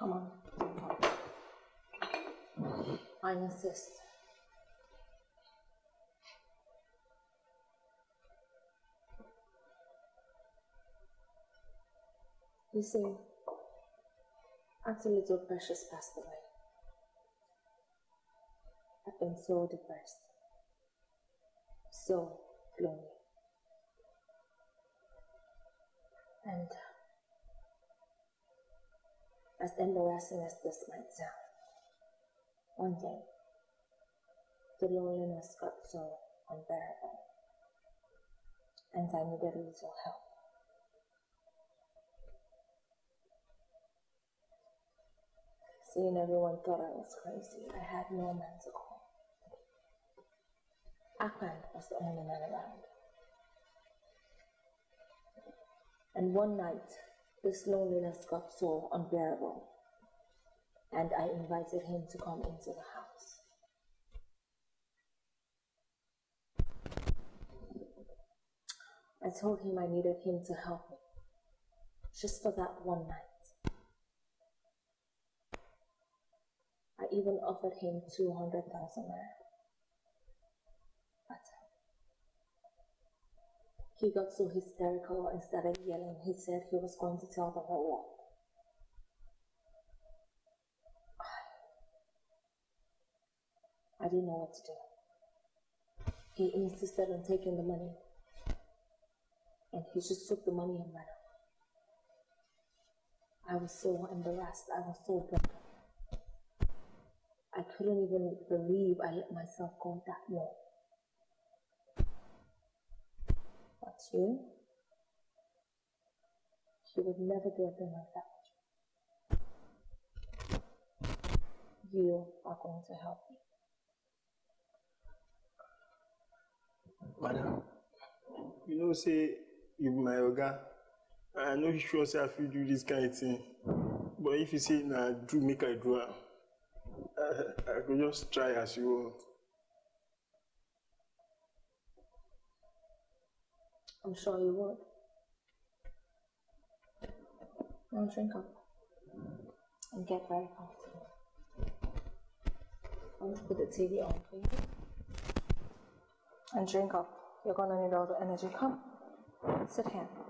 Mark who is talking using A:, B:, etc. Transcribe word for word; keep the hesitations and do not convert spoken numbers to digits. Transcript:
A: Come on. I insist. You see, after little Precious passed away, I've been so depressed, so lonely. And as embarrassing as this might sound, one day, the loneliness got so unbearable, and I needed a little help. Seeing everyone thought I was crazy, I had no man to call. Akpan was the only man around. And one night, this loneliness got so unbearable, and I invited him to come into the house. I told him I needed him to help me, just for that one night. I even offered him two hundred thousand naira. But he got so hysterical and started yelling. He said he was going to tell the whole world. I didn't know what to do. He insisted on taking the money, and he just took the money and ran off. I was so embarrassed. I was so broken. I couldn't even believe I let myself go that low. But you, you would never do a thing like that. You are going to help me.
B: Madam, you know, say, you be my yoga. I know you sure say I feel do this kind of thing. But if you say, nah, do make I do it, I, I could just try as you want.
A: I'm sure you would. Now drink up and get very comfortable. I'm going to put the T V on for you. And drink up. You're going to need all the energy. Come, sit here.